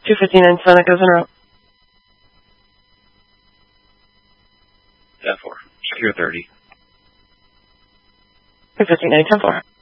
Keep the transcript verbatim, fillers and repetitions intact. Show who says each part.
Speaker 1: two fifty-nine Seven Echoes en route.
Speaker 2: ten four. Secure thirty.
Speaker 1: two fifty-nine ten four.